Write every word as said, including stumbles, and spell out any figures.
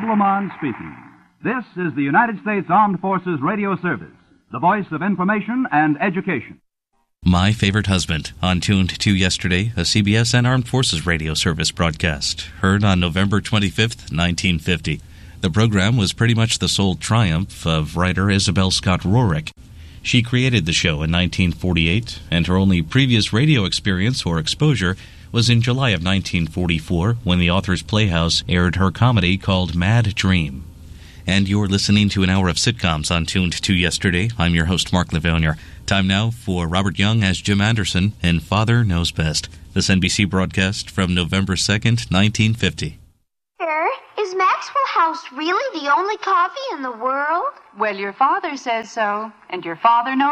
Lamont speaking. This is the United States Armed Forces Radio Service, the voice of information and education. My Favorite Husband, on Tuned to Yesterday, a C B S and Armed Forces Radio Service broadcast, heard on November twenty-fifth, nineteen fifty. The program was pretty much the sole triumph of writer Isabel Scott Rorick. She created the show in nineteen forty-eight, and her only previous radio experience or exposure was in July of nineteen forty-four, when the Author's Playhouse aired her comedy called Mad Dream. And you're listening to an hour of sitcoms on Tuned to Yesterday. I'm your host, Mark Lavonia. Time now for Robert Young as Jim Anderson in Father Knows Best. This N B C broadcast from November second, nineteen fifty. Sir, is Maxwell House really the only coffee in the world? Well, your father says so, and your father knows